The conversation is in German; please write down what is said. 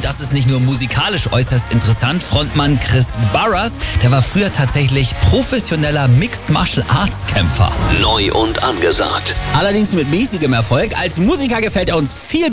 Und das ist nicht nur musikalisch äußerst interessant. Frontmann Chris Barras, der war früher tatsächlich professioneller Mixed Martial Arts Kämpfer. Neu und angesagt. Allerdings mit mäßigem Erfolg. Als Musiker gefällt er uns viel